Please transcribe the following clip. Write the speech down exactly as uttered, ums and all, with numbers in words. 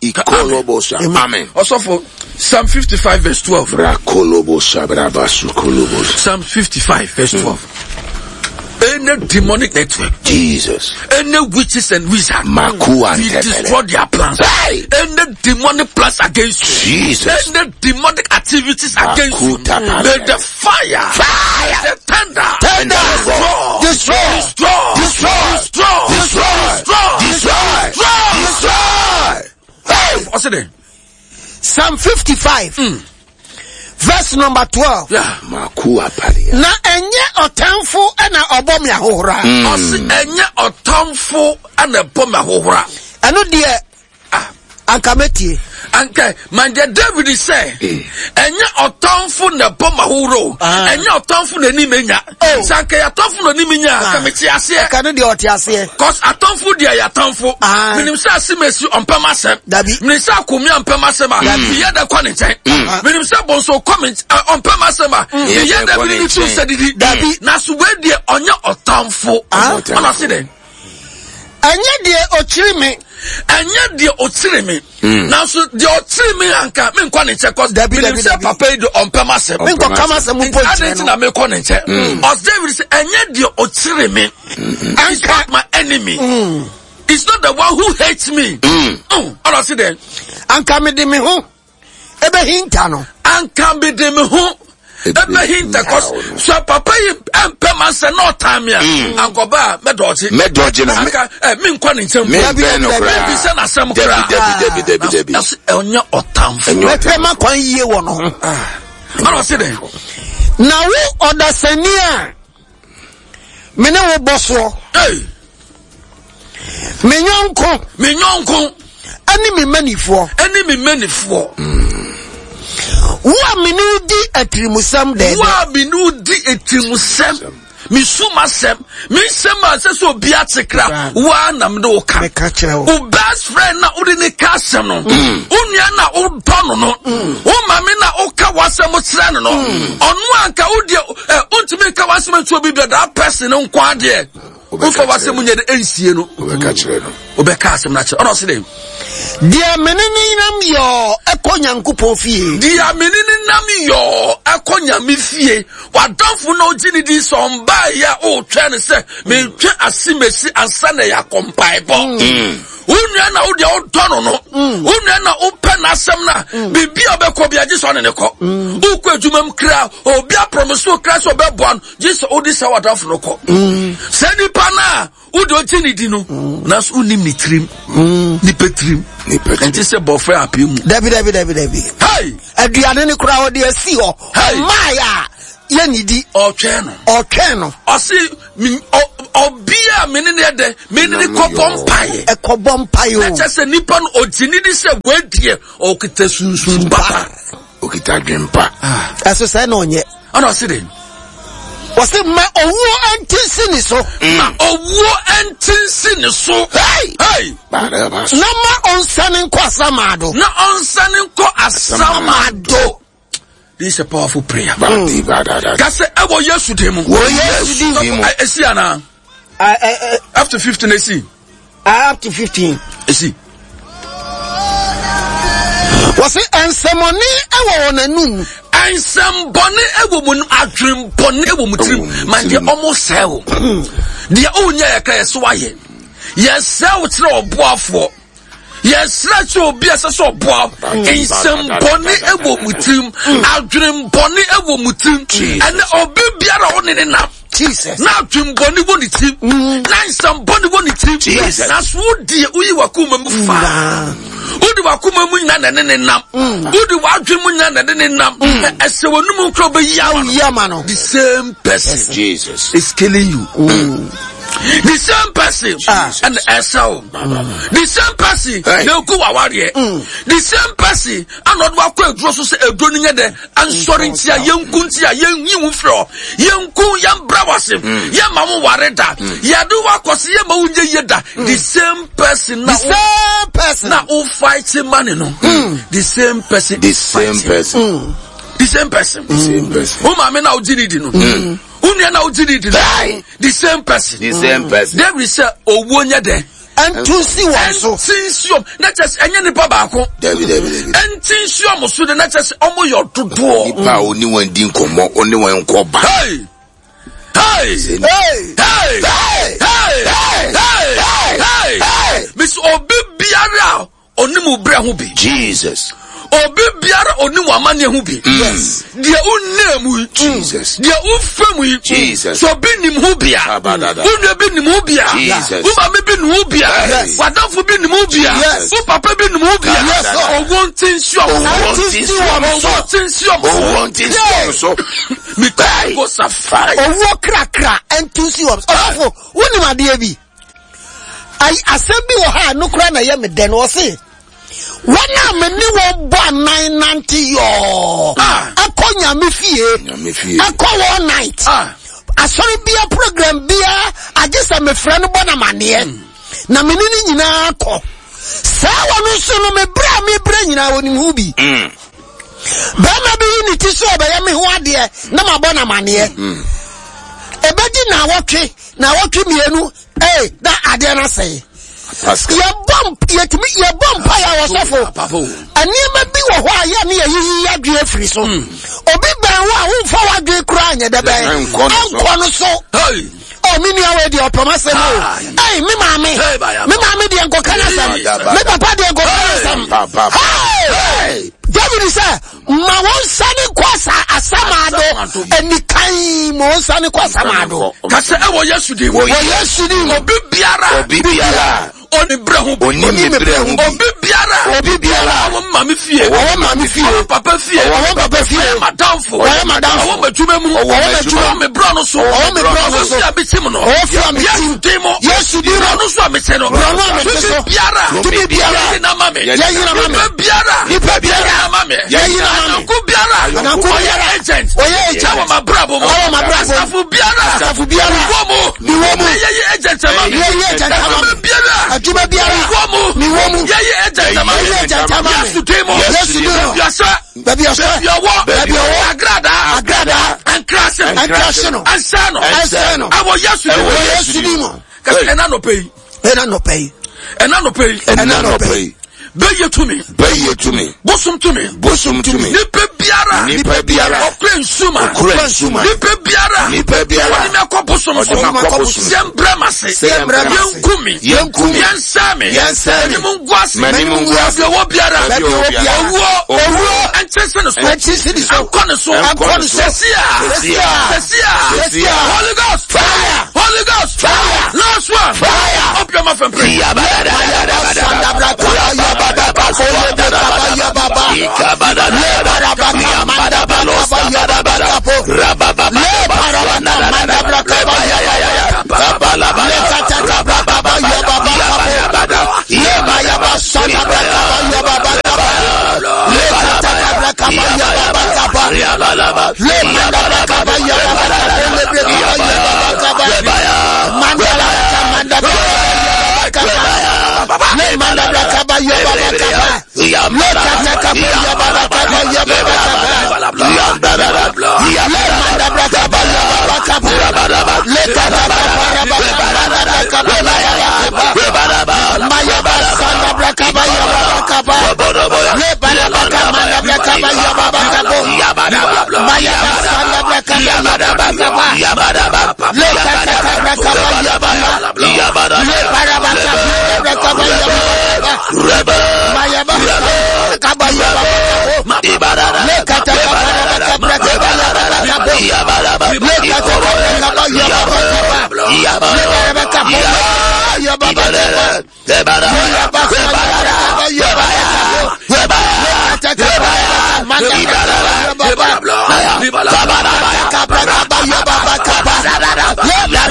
Amen. Also for Psalm fifty-five verse twelve. Psalm fifty-five verse twelve. Any demonic network, Jesus, any witches and wizards, we destroy their plans. Hey. Any demonic plans against you, Jesus, any demonic activities against you, may the fire, fire, the thunder, thunder, destroy, destroy, destroy, destroy, destroy, destroy, destroy, destroy. What's it? Psalm fifty-five. Mm. Verse number twelve. Yeah. Na enye otamfo ana obom ya hohora. Osi enye otamfo ana obom ya hohora. Eno de ankametie. Anka manje David say enye otamfo na obom ya hohoro. Enye otamfo na ni menya. Sanka ya otamfo na ni menya kameti ase. Kanu de oti ase. Cause atamfo de ya atamfo. Minim say asimesi ompam asem. Minim say akomi ompam asem a. Ye da kwa ne nchen. Minim say bonso comment ompam asem a. Ye da bi ni tu sedidi. Dabi na so we de onye otamfo. Ona se den. Enye de ochiri me. Enye de ochiri me. Na so de ochiri me anka me nkwa ne nche cause minim say papa do ompam asem. Me nkwa kama asem mo point na me kwa ne nche. Os David say enye de ochiri me. Anka my enemy. It's not the one who hates me. Mm. Mm. All I see then. Anka me de me ho. Ebe hinta no. Anka me de me ho. Ebe hinta cause so papa yi empe man say no time ya. Anko ba me doji. Me doji na. Anka eh me nkwa ne nchem. Me be no kra. Be say na sem kra. Debi debi debi debi. That's onye otamfo. Me pe ma kwan yie wo no. All I see then. Na wo odasania. Me ne wo boso. Hey. Me nyonko, me nyonko, ani me manifo, ani me manifo. Wa me nu di atrimusam de. Wa me nu di atrimusam. Mi suma sem, mi sema se so bi atekra. Wa na me do ka. Me ka kire wo. O best friend na odi ne ka sem no. Unia na o bono no. O mama na o ka wasem kire no no. Onu anka odi e untimi ka wasem to bi bi that person no kwa de. Ufa wasem nya de ensie no. Obeka kire no. Obeka asem na kire. Ono se dem. Dia menini nam yo ekonya nkupon fie. Dia menini nam yo ekonya mi fie. Wadonfo no gini di somba ya o twa ne se me twa asimesi ansa na ya compaibo. Unua na wo de o dono no. Unua na o pe na asem na bibi obekọ bia jiso ne ne ko. Ukọ adwumam kra obi a promise o kra so obeboa no jiso odi sa wadonfo no ko. Se ni pa na udo gini di no nas unim ni trim. Ni petrim. Enti se bofre apim. David David David David. Hey! Aduane ni kura odi asi ho. Maya ye nidi otwe no. Otwe no. Osi obia menene de menene kobom paye. E kobom paye o. Na se nipa no ogini di se wedie o kita sunsun ba. O kita dwempa. Ah. Eso say no nye. Ana se den. Wase ma owo antinsi ni so. Ma owo antinsi ni so. Hey! Hey! Na ma onsane nko asamado. Na onsane nko asamado. This is a powerful prayer. Kase ewo Yesu demu. Wo Yesu demu. Esi ana. After fifteen esi. Up to fifteen. Esi. Wase ensemoni ewo wonanum. Ensemboni ewo mun adwemponi ewo mutrim. Man de almost sell. De onya yaka yeso aye. Yesel tire oboafo. Yes, let's be a so bob in some bonny ewo mutim, Aldrim bonny ewo mutim, and Obibiara on in enough. Jesus. Now Jim Bonny won it team. Now some bonny won it team. Jesus. That's what dear Uiwakuma Mufa. Udu Wakuma Munan and then nam. Udu Wajimunan and then nam. As so no club Yamano. The same person. Jesus is killing you. The same person and Esau. The same person no go aware. The same person and not walk across a groaning at the answering tia young kuntia young you floor. Young kun young brawasim. Young mamu wareta. Yadu wakos yama yeda. The same person now. The same person now who fights a man no. The same person. The same person. The same person. The same person. Who mama now did it no. The same person. The same person. There is a owonya de. and to see one so since you not just any babako David David and since you almost so the not just almost your to do Nipa only one dinko mo only one ko ba hey hey hey hey hey hey hey hey Miss Obi biara onimu bra hu bi Jesus Obi biara onimu amane hu bi yes dia unemu Jesus dia ufemu Jesus so bi nim hu bia unu bi nim hu bia uma me bi nim hu bia wadanfo bi nim hu bia u papa bi nim hu bia o wontin sure o wontin sure o wontin sure o wontin sure so mi kai go safari o wo krakra entu si wo ofo woni ade bi ai asembi wo ha no kra na ye me den wo se wana me ni wo bo nine ninety yo akonya me fie akọ one night asori bia program bia agesa me friend bo na mane na me ni nyina akọ sa wonu so no me bra me bra nyina woni hu bi ba ma bi ni ti so ba ya me hu ade na ma bo na mane ebeji na wotwe na wotwe mienu eh da ade na say ya bump ya timi ya bump ya wasofo anima bi wo ho aya ne yiyi adwe afiri so obi ban wo a wo fa wadwe kura anya de ben anko no so hey oh mi ni awe di opama se no hey mi mami mi mami di enko kana sam mi papa di enko kana sam hey David say ma won sani kwasa asamado enikan mo sani kwasa amado kase e wo Yesu di wo Yesu di obi biara obi biara oni brehu oni me brehu obi biara obi biara wo mami fie wo mami fie wo papa fie wo papa fie madamfo wo madamfo wo matuma mu wo matuma me bro no so wo me bro no so ya bitim no wo fi am Yesu demo Yesu di no so amete no no amete so biara obi biara na mame ya yina mame biara nipa biara na mame ya yina mame ku biara na ku biara agent oye agent wo ma brabo mo wo ma brabo safu biara safu biara wo mo ni wo mo ye ye agent ma ye ye agent ma biara ajuma biara ni wo mo ye ye agent ma ye ye agent ma Yesu demo Yesu demo biasa baby asa baby owo baby owo agrada agrada ankrase ankrase no ansano ansano abo Yesu demo Yesu demo ka ena no pay ena no pay ena no pay ena no pay beye to me beye to me bosum to me bosum to me nipa biara nipa biara okren suma okren suma nipa biara nipa biara woni me akobosum so sembrama se sembrama yenkumi yenkumi yensame yensame mungwase mungwase wo biara owo owo antese no so antese no so akone so akone so sesia sesia sesia Holy Ghost fire Holy Ghost fire last one fire up your mouth and pray Baba Baba ya baba ikabada le baraba manda balo baba baba rababa le baraba manda baba ya ya ya baba la baba baba ya baba le baya basana baba ya baba le tata baba ya baba ya baba le manda baba ya baba le baya manda manda le manda baba ya baba ya manda baba ya baba ya baba ya manda baba ya baba le tata baba maya basanda baba ya baba le bala baba ya baba maya basanda baba ya baba le tata baba ya baba ya baba le bala baba ya baba maya basanda baba ya baba ibada le tata baba ya baba le tata baba ya baba ya baba ya baba le bala ya baba ya baba